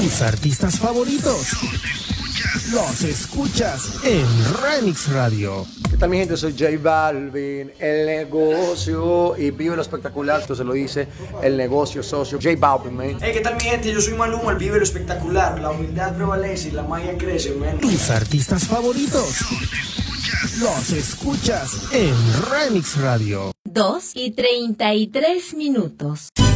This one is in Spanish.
Tus artistas favoritos los escuchas en Remix Radio. ¿Qué tal, mi gente? Soy J Balvin, el negocio, y vive lo espectacular, esto se lo dice el negocio socio, J Balvin, man. Hey, ¿qué tal, mi gente? Yo soy Maluma, el vive lo espectacular, la humildad prevalece y la magia crece, man. Tus artistas favoritos los escuchas en Remix Radio. 2:33.